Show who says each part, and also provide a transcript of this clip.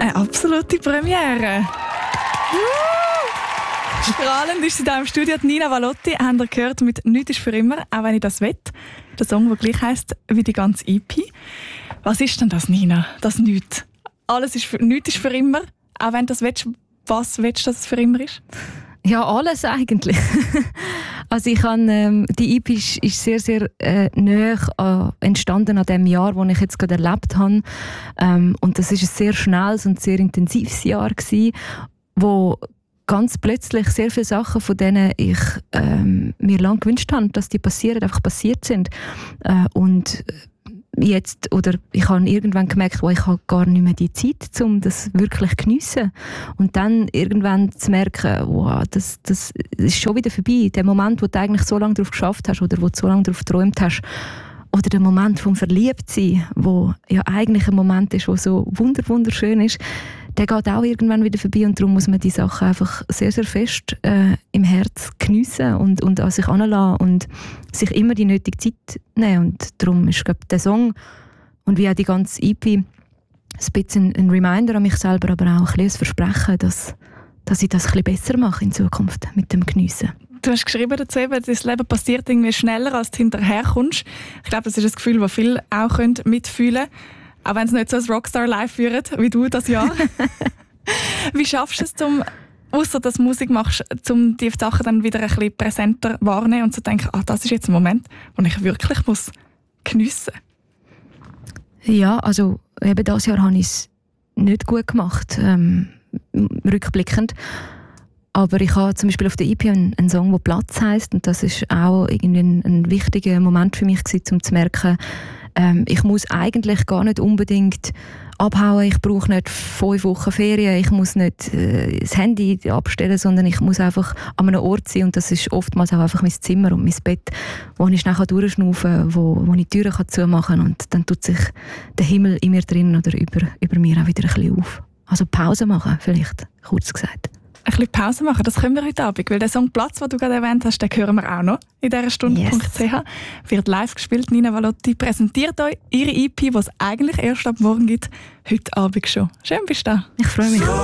Speaker 1: Eine absolute Premiere. Strahlend ist sie da im Studio. Nina Valotti, habt ihr gehört, mit «Nichts ist für immer», auch wenn ich das will. Der Song, der gleich heisst wie die ganze EP. Was ist denn das, Nina? Das «Nichts»? Nichts ist für immer. Auch wenn du das willst, was willst du, dass es für immer ist?
Speaker 2: Ja, alles eigentlich. Also ich habe, die EP ist sehr, sehr nahe entstanden an dem Jahr, das ich jetzt gerade erlebt habe. Und das ist ein sehr schnelles und sehr intensives Jahr gewesen, wo ganz plötzlich sehr viele Sachen, von denen ich mir lange gewünscht habe, dass die passieren, einfach passiert sind. Und jetzt, oder ich habe irgendwann gemerkt, ich habe gar nicht mehr die Zeit, um das wirklich zu geniessen. Und dann irgendwann zu merken, wow, das ist schon wieder vorbei. Der Moment, wo du eigentlich so lange darauf geschafft hast oder wo du so lange darauf geträumt hast. Oder der Moment vom Verliebtsein, wo ja eigentlich ein Moment ist, der so wunderschön ist, der geht auch irgendwann wieder vorbei. Und darum muss man die Sachen einfach sehr, sehr fest im Herz geniessen und an sich heranlassen und sich immer die nötige Zeit nehmen. Und darum ist, glaube ich, der Song und wie auch die ganze EP ein bisschen ein Reminder an mich selber, aber auch ein Versprechen, dass ich das ein bisschen besser mache in Zukunft mit dem Geniessen.
Speaker 1: Du hast geschrieben dazu, das Leben passiert irgendwie schneller, als du hinterherkommst. Ich glaube, das ist ein Gefühl, das viele auch mitfühlen können. Auch wenn es nicht so ein Rockstar-Life führt, wie du das Jahr. Wie schaffst du es, ausser dass du Musik machst, um die Sachen dann wieder ein bisschen präsenter wahrnehmen und zu denken, das ist jetzt ein Moment, den ich wirklich geniessen muss? Ja,
Speaker 2: also eben dieses Jahr habe ich es nicht gut gemacht, rückblickend. Aber ich habe zum Beispiel auf der EP einen Song, der «Platz» heisst, und das ist auch irgendwie ein wichtiger Moment für mich gewesen, um zu merken, ich muss eigentlich gar nicht unbedingt abhauen, ich brauche nicht 5 Wochen Ferien, ich muss nicht das Handy abstellen, sondern ich muss einfach an einem Ort sein, und das ist oftmals auch einfach mein Zimmer und mein Bett, wo ich nachher durchschnaufen kann, wo ich die Türen zumachen kann, und dann tut sich der Himmel in mir drin oder über mir auch wieder ein bisschen auf. Also Pause machen, vielleicht, kurz gesagt.
Speaker 1: Ein bisschen Pause machen, das können wir heute Abend, weil der Song «Platz», den du gerade erwähnt hast, den hören wir auch noch in dieser Stunde.ch. Yes. Wird live gespielt. Nina Valotti präsentiert euch ihre EP, die es eigentlich erst ab morgen gibt, heute Abend schon. Schön bist du da.
Speaker 2: Ich freue mich.